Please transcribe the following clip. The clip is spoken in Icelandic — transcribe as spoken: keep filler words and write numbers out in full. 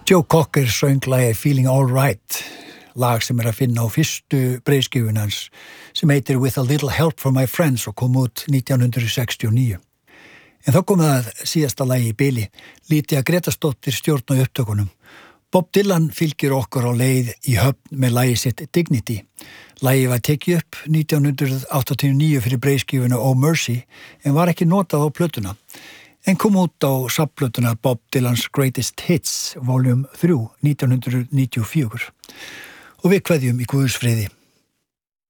Joe Cocker söng lagið Feeling All Right, lag sem er að finna á fyrstu breiðskífunni hans sem heitir With a Little Help from My Friends og kom út nítján hundrað sextíu og níu. En þá kom það síðasta lagi í bili, Lítja Gretastóttir stjórn á upptökunum. Bob Dylan fylgir okkur á leið í höfn með lagið sitt Dignity. Lagið var tekið upp nítján hundrað áttatíu og níu fyrir breiðskífuna Oh Mercy en var ekki notað á plötuna. En kom út á safnplötuna Bob Dylan's Greatest Hits, voljum þrjú, nítján hundrað níutíu og fjögur. Og við kveðjum í Guðs friði.